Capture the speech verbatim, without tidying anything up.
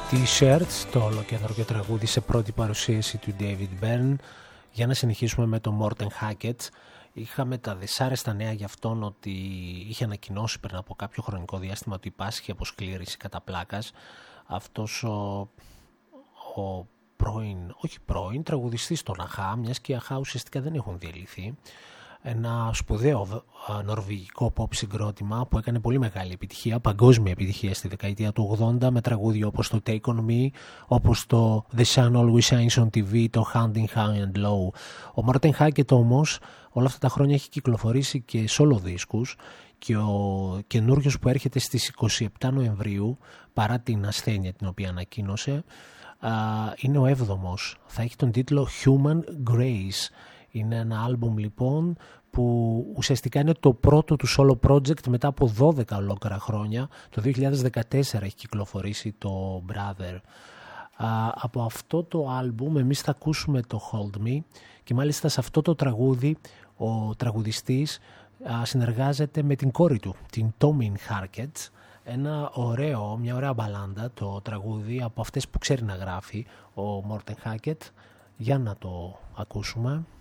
T-shirts, το ολοκέντρο τραγούδι σε πρώτη παρουσίαση του David Byrne. Για να συνεχίσουμε με τον Morten Hackett. Είχαμε τα δυσάρεστα νέα για αυτόν ότι είχε ανακοινώσει πριν από κάποιο χρονικό διάστημα ότι πάσχει από σκλήρυνση κατά πλάκας. Αυτός ο, ο πρώην, όχι πρώην, τραγουδιστής των ΑΧΑ, μιας και οι ΑΧΑ ουσιαστικά δεν έχουν διαλυθεί. Ένα σπουδαίο νορβηγικό pop συγκρότημα που έκανε πολύ μεγάλη επιτυχία, παγκόσμια επιτυχία στη δεκαετία του ογδόντα, με τραγούδια όπως το Take On Me, όπως το The Sun Always Shines on τι βι, το Hand in High and Low. Ο Morten Hackett όμως όλα αυτά τα χρόνια έχει κυκλοφορήσει και solo δίσκους και ο καινούριος που έρχεται στις είκοσι επτά Νοεμβρίου, παρά την ασθένεια την οποία ανακοίνωσε, είναι ο έβδομος. Θα έχει τον τίτλο Human Grace. Είναι ένα άλμπουμ λοιπόν που ουσιαστικά είναι το πρώτο του solo project μετά από δώδεκα ολόκληρα χρόνια. Το δύο χιλιάδες δεκατέσσερα έχει κυκλοφορήσει το Brother. Α, από αυτό το άλμπουμ εμείς θα ακούσουμε το Hold Me και μάλιστα σε αυτό το τραγούδι ο τραγουδιστής α, συνεργάζεται με την κόρη του, την Tomin Harket. Ένα ωραίο, μια ωραία μπαλάντα το τραγούδι από αυτές που ξέρει να γράφει ο Morten Hackett. Για να το ακούσουμε.